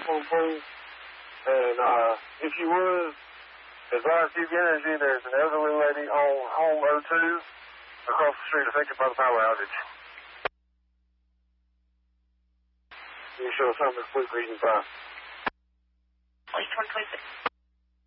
phone, please. And if you would, advise Duke Energy there's an elderly lady on Home 02 across the street affected by the power outage. Can you show us something, please, reading 5? Police 126.